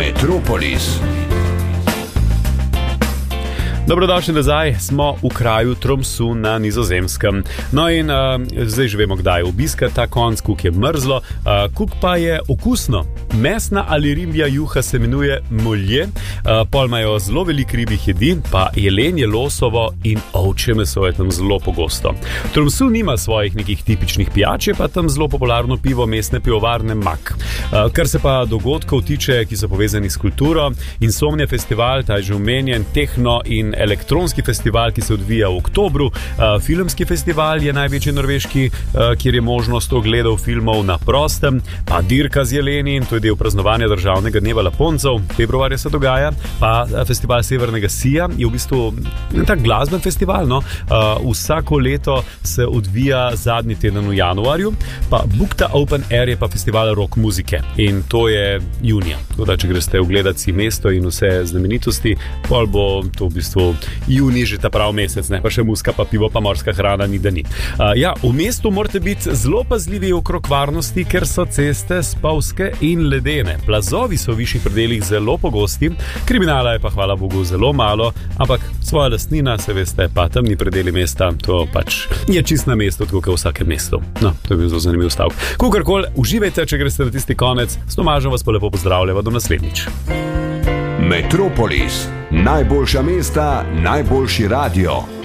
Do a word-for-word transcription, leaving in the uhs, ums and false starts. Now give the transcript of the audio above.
Metropolis. Dobrodošli nazaj, smo v kraju Tromsø na Nizozemskem. No in uh, zdaj že vemo, kdaj je obiska ta konc, kuk je mrzlo, uh, kuk pa je okusno. Mesna ali ribja juha se imenuje molje, uh, pol imajo zelo veliko ribjih jedi, pa jelenje, losovo in ovčje meso je tam zelo pogosto. Tromsø nima svojih nekih tipičnih pijač, je pa tam zelo popularno pivo mestne pivovarne Mak. Uh, kar se pa dogodkov tiče, ki so povezani s kulturo, Insomnia festival, ta je že omenjen, tehno in elektronski festival, ki se odvija v oktobru, uh, filmski festival je največji norveški, uh, kjer je možnost ogledov filmov na prostem, pa dirka z jeleni, to je del praznovanja državnega dneva Laponcev, februarja se dogaja, pa festival Severnega Sija je v bistvu tak glasben festival, no? uh, vsako leto se odvija zadnji teden v januarju, pa Bukta Open Air je pa festival rock muzike in to je junija, tako da če greste ogledati si mesto in vse znamenitosti, pol bo to v bistvu juni že ta prav mesec, ne pa še muska, pa pivo, pa morska hrana, ni da ni. Uh, ja, v mestu morate biti zelo pazljivi okrog varnosti, ker so ceste spolzke in ledene. Plazovi so v višjih predelih zelo pogosti, kriminala je pa hvala Bogu zelo malo, ampak svoja lastnina, se veste, pa temni predeli mesta, to pač je čist na mestu, tako kot v vsakem mestu. No, to je bil zelo zanimiv stavek. Kukorkoli, uživajte, če greste na tisti konec, s Tomažem vas pa lepo pozdravljava do naslednjič. Metropolis. Najboljša mesta, najboljši radio.